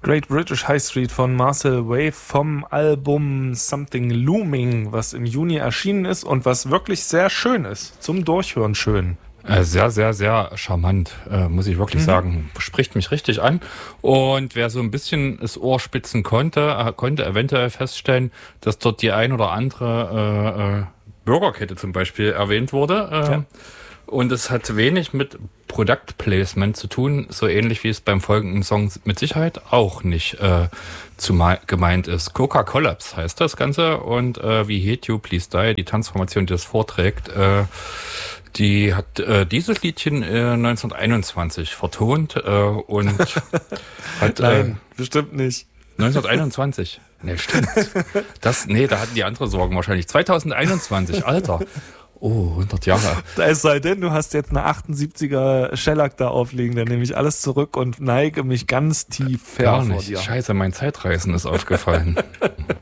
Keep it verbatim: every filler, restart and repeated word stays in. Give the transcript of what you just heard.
Great British High Street von Marcel Wave vom Album Something Looming, was im Juni erschienen ist und was wirklich sehr schön ist. Zum Durchhören schön. Äh, sehr, sehr, sehr charmant, äh, muss ich wirklich mhm. sagen. Spricht mich richtig an. Und wer so ein bisschen das Ohr spitzen konnte, äh, konnte eventuell feststellen, dass dort die ein oder andere äh, äh, Burgerkette zum Beispiel erwähnt wurde. Äh, ja. Und es hat wenig mit Product Placement zu tun, so ähnlich wie es beim folgenden Song mit Sicherheit auch nicht äh, zumal gemeint ist. Coca-Cola heißt das Ganze und äh, wie Hate You, Please Die, die Tanzformation, die das vorträgt, äh, die hat äh, dieses Liedchen äh, neunzehnhunderteinundzwanzig vertont äh, und hat... Nein, äh, bestimmt nicht. neunzehnhunderteinundzwanzig. Nee, stimmt. Das, nee, da hatten die andere Sorgen wahrscheinlich. zweitausendeinundzwanzig, Alter. Oh, hundert Jahre. Es sei denn, du hast jetzt eine achtundsiebziger Shellac da aufliegen, dann nehme ich alles zurück und neige mich ganz tief her vor dir. Scheiße, mein Zeitreisen ist aufgefallen.